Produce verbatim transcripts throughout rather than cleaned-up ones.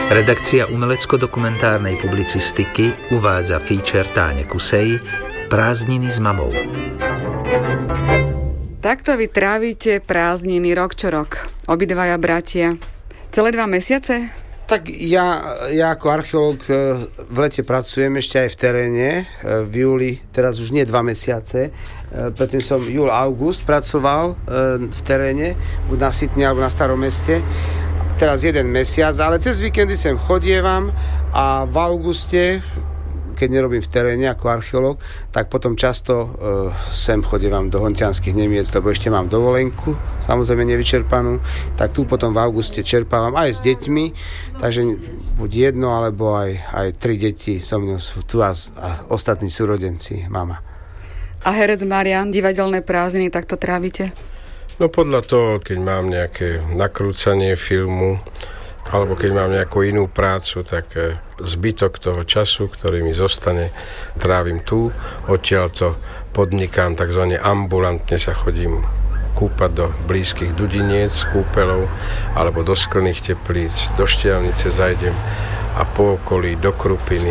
Redakcia umelecko-dokumentárnej publicistiky uvádza feature Táne Kusej Prázdniny s mamou. Takto vy trávite prázdniny rok čo rok. Obidvaja bratia. Celé dva mesiace? Tak ja, ja ako archeológ v lete pracujem ešte aj v teréne. V júli, teraz už nie dva mesiace. Predtým som júl, august pracoval v teréne, buď na Sitni alebo na Starom Meste. Teraz jeden mesiac, ale cez víkendy sem chodievam a v auguste, keď nerobím v teréne ako archeológ, tak potom často e, sem chodievam do Hontianskych Nemiec, lebo ešte mám dovolenku, samozrejme nevyčerpanú, tak tu potom v auguste čerpávam aj s deťmi, takže buď jedno, alebo aj, aj tri deti so mnou sú tu a, a ostatní súrodenci, mama. A herec Marian, divadelné prázdniny, tak to trávite? No podľa toho, keď mám nejaké nakrúcanie filmu, alebo keď mám nejakú inú prácu, tak zbytok toho času, ktorý mi zostane, trávim tu. Odtiaľ to podnikám, takzvané ambulantne sa chodím kúpať do blízkych Dudiniec, kúpeľov, alebo do Sklných Teplíc, do Štiavnice zajdem a po okolí do Krupiny.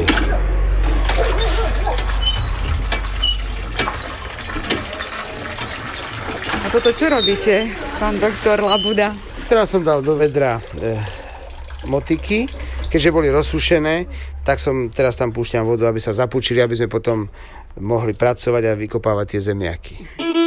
A toto čo robíte, pán doktor Labuda? Teraz som dal do vedra e, motiky, keďže boli rozsušené, tak som teraz tam púšťam vodu, aby sa zapúčili, aby sme potom mohli pracovať a vykopávať tie zemiaky.